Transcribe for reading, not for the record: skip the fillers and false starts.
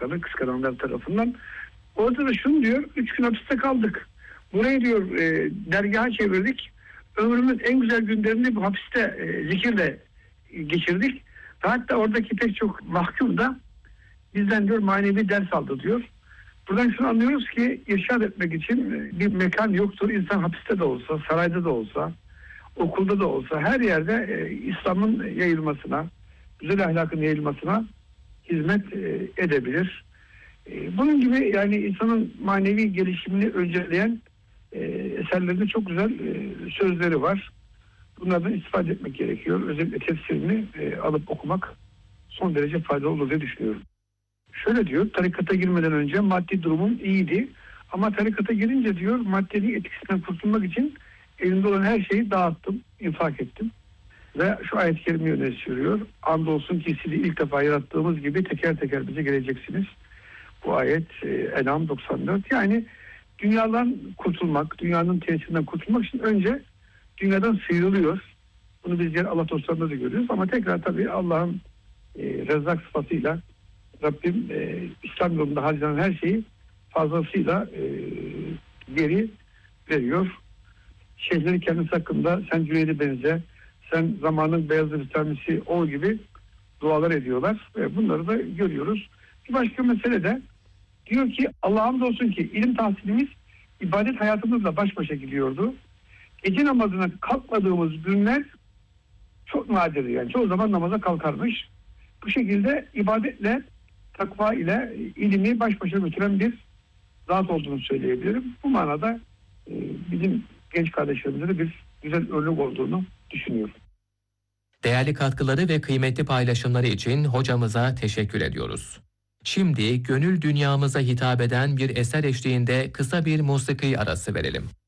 Bakanı kıskananlar tarafından. Orada da şunu diyor, 3 gün hapiste kaldık. Burayı diyor dergaha çevirdik. Ömrümüz en güzel günlerini bu hapiste zikirle geçirdik. Hatta oradaki pek çok mahkum da bizden diyor manevi ders aldı diyor. Buradan şunu anlıyoruz ki irşad etmek için bir mekan yoktur. İnsan hapiste de olsa, sarayda da olsa, okulda da olsa her yerde İslam'ın yayılmasına, güzel ahlakın yayılmasına hizmet edebilir. Bunun gibi yani insanın manevi gelişimini önceleyen eserlerinde çok güzel sözleri var. Bunlardan istifade etmek gerekiyor. Özellikle tefsirini alıp okumak son derece faydalı olur diye düşünüyorum. Şöyle diyor, tarikata girmeden önce maddi durumum iyiydi. Ama tarikata girince diyor maddenin etkisinden kurtulmak için elimde olan her şeyi dağıttım, infak ettim. Ve şu ayet-i kerimeyi öne sürüyor. Andolsun ki sizi ilk defa yarattığımız gibi teker teker bize geleceksiniz. Bu ayet En'am 94. Yani dünyadan kurtulmak, dünyanın tesirinden kurtulmak için önce dünyadan sıyrılıyor. Bunu biz diğer Allah dostlarında da görüyoruz. Ama tekrar tabii Allah'ın Rezzak sıfatıyla Rabbim İslam yolunda harcanan her şeyi fazlasıyla geri veriyor. Şeyhleri kendisi hakkında sen Cüneyd'e benze, sen zamanın beyazı Ristamisi ol gibi dualar ediyorlar. Ve bunları da görüyoruz. Bir başka mesele de diyor ki Allah'a hamdolsun ki ilim tahsilimiz ibadet hayatımızla baş başa gidiyordu. Gece namazına kalkmadığımız günler çok nadir yani. Çoğu zaman namaza kalkarmış. Bu şekilde ibadetle, takva ile ilimi baş başa götüren bir zat olduğunu söyleyebilirim. Bu manada bizim genç kardeşlerimize de bir güzel örnek olduğunu düşünüyorum. Değerli katkıları ve kıymetli paylaşımları için hocamıza teşekkür ediyoruz. Şimdi gönül dünyamıza hitap eden bir eser eşliğinde kısa bir musiki arası verelim.